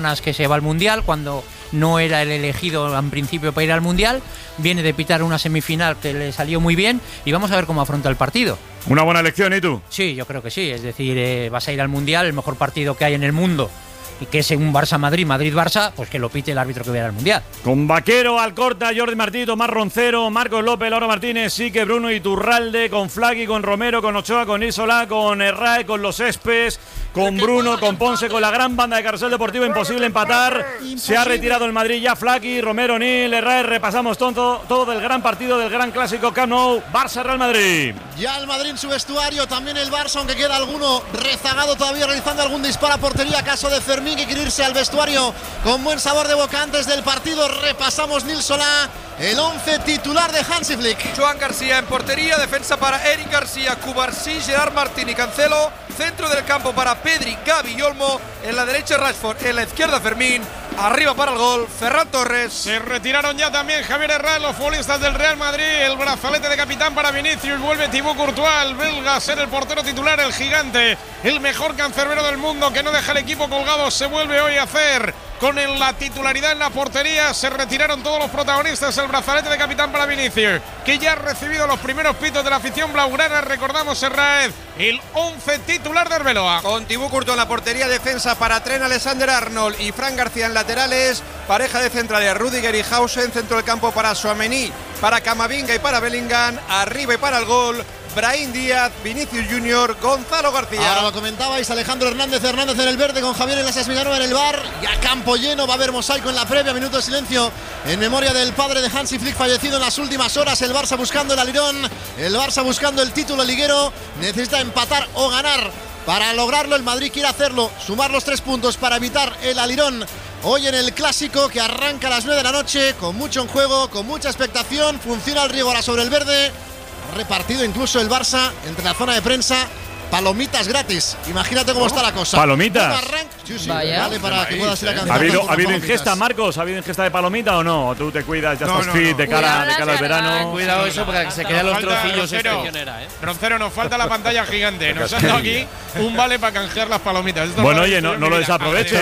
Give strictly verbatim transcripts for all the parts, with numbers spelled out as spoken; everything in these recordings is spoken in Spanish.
que se va al Mundial cuando no era el elegido en principio para ir al Mundial, viene de pitar una semifinal que le salió muy bien y vamos a ver cómo afronta el partido. Una buena elección, ¿y tú? Sí, yo creo que sí, es decir, eh, vas a ir al Mundial, el mejor partido que hay en el mundo, y que es un Barça-Madrid, Madrid-Barça, pues que lo pite el árbitro que viene al Mundial. Con Vaquero, Alcorta, Jordi Martí, Tomás Roncero, Marcos López, Laura Martínez, Sique, Bruno Iturralde, con Flaqui, con Romero, con Ochoa, con Isola, con Herrae, con Los Espes, con Bruno, con Ponce, con la gran banda de Carrusel Deportivo. Imposible empatar. Se ha retirado el Madrid ya. Flaqui, Romero, Nil, Herrae. Repasamos todo, todo del gran partido, del gran clásico Camp Nou, Barça-Real Madrid. Ya el Madrid en su vestuario, también el Barça, aunque queda alguno rezagado todavía realizando algún disparo a portería, caso de Fermín, que quiere irse al vestuario con buen sabor de boca antes del partido. Repasamos, Nil Solá, el once titular de Hansi Flick. Joan García en portería, defensa para Eric García, Cubarsí, Gerard Martín y Cancelo, centro del campo para Pedri, Gavi y Olmo, en la derecha Rashford, en la izquierda Fermín, arriba para el gol Ferran Torres. Se retiraron ya también Javier Herrera, los futbolistas del Real Madrid, el brazalete de capitán para Vinicius, vuelve Thibaut Courtois, el belga, ser el portero titular, el gigante, el mejor cancerbero del mundo que no deja el equipo colgado, se vuelve hoy a hacer con la titularidad en la portería. Se retiraron todos los protagonistas, el brazalete de capitán para Vinicius, que ya ha recibido los primeros pitos de la afición blaugrana. Recordamos, Herrera, el once titular de Arbeloa. Con Thibaut Courtois en la portería, defensa para Trent Alexander-Arnold y Fran García en laterales, pareja de centrales Rudiger y Hausen, centro del campo para Tchouaméni, para Camavinga y para Bellingham, arriba y para el gol Brahim Díaz, Vinicius Junior, Gonzalo García. Ahora lo comentabais, Alejandro Hernández, Hernández en el verde con Javier Elasas Villanueva en el bar. Ya campo lleno, va a haber mosaico en la previa, minuto de silencio en memoria del padre de Hansi Flick, fallecido en las últimas horas. El Barça buscando el alirón, el Barça buscando el título liguero, necesita empatar o ganar para lograrlo. El Madrid quiere hacerlo, sumar los tres puntos para evitar el alirón hoy en el clásico que arranca a las nueve de la noche, con mucho en juego, con mucha expectación. Funciona el Riego ahora sobre el verde. Repartido incluso el Barça entre la zona de prensa. Palomitas gratis. Imagínate cómo está la cosa. ¿Palomitas? Sí, sí, vale, para que puedas ir a cantar. ¿Ha habido, ¿ha habido ingesta, Marcos? ¿Ha habido ingesta de palomita o no? ¿O tú te cuidas, ya no, estás no, fit no. de cara, de cara al verano? Cuidado eso porque se quedan los trocillos excepcionera, ¿eh? Roncero, nos falta la pantalla gigante. Nos han dado aquí un vale para canjear las palomitas. Esto bueno, oye, no, no lo desaproveche.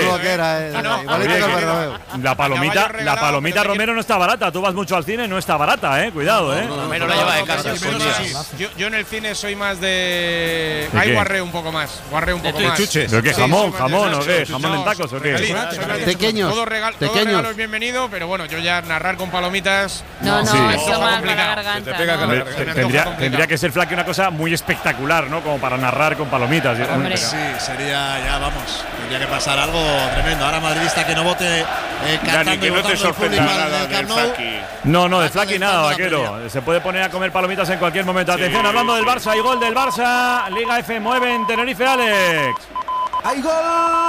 La palomita, la palomita Romero no está barata. Tú vas mucho al cine, no está barata, eh. Cuidado, eh. Romero la lleva de casa. Yo en el cine soy más de. Ahí guarré un poco más. Guarré un poco más. ¿Pero qué? ¿Jamón? ¿Jamón o qué? ¿Jamón en tacos o qué? Pequeños. Todo regalo, todo regalo es bienvenido, pero bueno, yo ya narrar con palomitas. No, no, sí. eso va para la garganta. Te pega no. con la Hombre, garganta. tendría, tendría que ser Flaque una cosa muy espectacular, ¿no? Como para narrar con palomitas. Hombre, sí, sería ya, vamos, tendría que pasar algo tremendo. Ahora madridista que no vote eh, cantando Dani, que y no te votando el sorprenda público nada del del Camp Nou. Flaqui. No, no, de Flaque Calentando nada, la vaquero. previa. Se puede poner a comer palomitas en cualquier momento. Atención, hablando del Barça, hay gol del Barça. Liga F mueve en Tenerife, Alex. Hay gol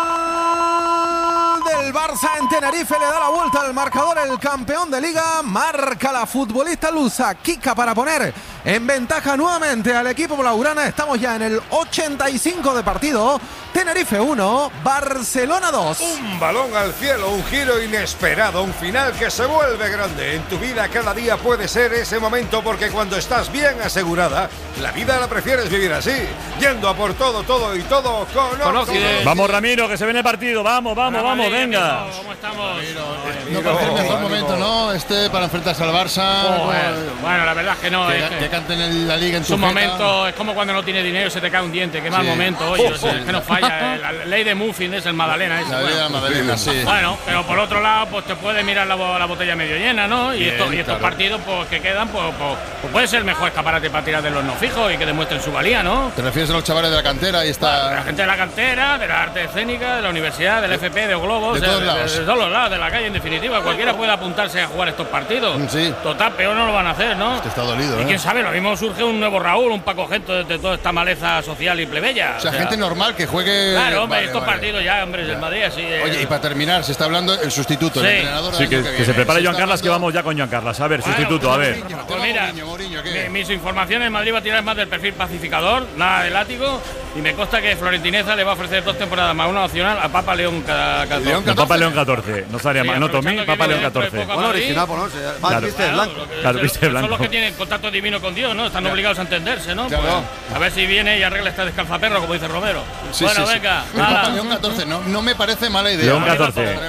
del Barça en Tenerife, le da la vuelta al marcador el campeón de Liga, marca la futbolista lusa Kika para poner en ventaja nuevamente al equipo blaugrana. Estamos ya en el ochenta y cinco de partido. Tenerife uno, Barcelona dos. Un balón al cielo, un giro inesperado, un final que se vuelve grande. En tu vida cada día puede ser ese momento, porque cuando estás bien asegurada, la vida la prefieres vivir así, yendo a por todo, todo y todo con Occident. Vamos, Ramiro, que se viene el partido. Vamos, vamos, vamos, Madrid, venga. amigo, ¿cómo estamos? No parece el mejor momento, ¿no? Este para enfrentarse al Barça. Joder. Bueno, la verdad es que no. Que, es que que canten en la liga en es tu un jeta. momento, es como cuando no tienes dinero y se te cae un diente. Qué mal Sí. momento, oye. O sea, es que no falla. eh, La ley de Muffin es el Magdalena. Ese, La bueno. liga Madalena, sí. Bueno, pero por otro lado, pues te puedes mirar la, la botella medio llena, ¿no? Y, Bien, esto, y estos claro. partidos pues que quedan, pues, pues, pues puede ser el mejor escaparate para tirar de los no fijos y que demuestren su valía, ¿no? Te refieres a los chavales de la cantera, ahí está. De la gente de la cantera, de la arte escénica, de la universidad, del F P, de Globos, De todos lados. de, de todos los lados, de la calle, en definitiva. Cualquiera puede apuntarse a jugar estos partidos. Sí. Total, peor no lo van a hacer, ¿no? Este está dolido, Y ¿eh? quién sabe, lo mismo surge un nuevo Raúl, un Paco Gento de, de toda esta maleza social y plebeya. O sea, gente normal que juegue. Claro, hombre, Vale, estos vale. partidos ya, hombre, el Madrid así. eh. Oye, y para terminar, se está hablando el sustituto, Sí. el entrenador. Sí, del que, año que viene. se prepare Se Joan está Carlas, que hablando- vamos ya con Joan Carlas. A ver, Bueno, sustituto, a ver. Pues mira, Mourinho, Mourinho, ¿qué? mi- mis informaciones, Madrid va a tirar más del perfil pacificador, nada de látigo. Y me consta que Florentineza le va a ofrecer dos temporadas más, una opcional a Papa León cada catorce. León catorce. Papa León catorce. No estaría Sí, mal. No, Tommy, Papa León catorce. Bueno, original, por no sé. Va, Claro. viste de blanco. Claro, viste de Son blanco. los que tienen contacto divino con Dios, ¿no? Están obligados a entenderse, ¿no? Claro. Pues, a ver si viene y arregla este descalzaperro, como dice Romero. Sí, bueno, sí, sí. venga. El hala. Papa León catorce, no, no me parece mala idea. León catorce.